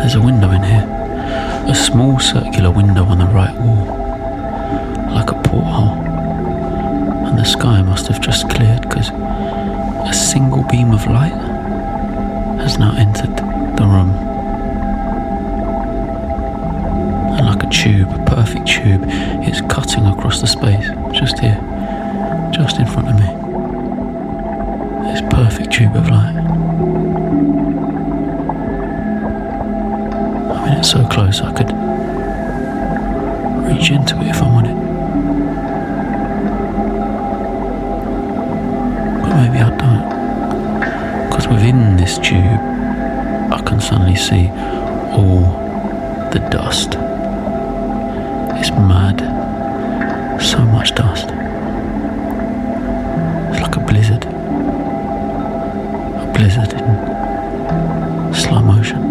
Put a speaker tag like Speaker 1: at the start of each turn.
Speaker 1: There's a window in here. A small circular window on the right wall. Like a porthole. And the sky must have just cleared because a single beam of light has now entered the room. And like a tube, a perfect tube, it's cutting across the space, just here, just in front of me. This perfect tube of light. I mean, it's so close I could reach into it if I wanted. But maybe I don't. Because within this tube, I can suddenly see all the dust. It's mad. So much dust. It's like a blizzard. A blizzard in slow motion.